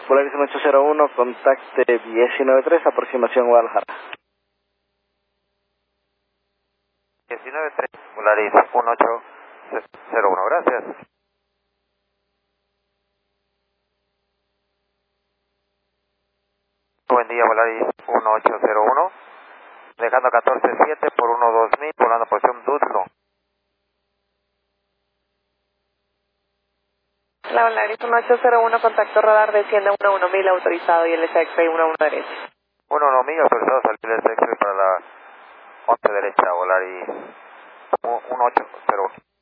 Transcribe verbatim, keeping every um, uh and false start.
Volaris uno ocho cero uno, contacte diecinueve tres, aproximación Guadalajara. diecinueve tres, Volaris uno ocho cero uno, gracias. Buen día, Volaris uno ocho cero uno, dejando catorce siete por uno dos mil, volando posición Dudlo. La Volaris uno ocho cero uno, contacto radar, desciende uno uno mil, autorizado y el S X uno uno derecha. uno uno mil, autorizado salir el S X para la once derecha, Volaris uno ocho cero uno.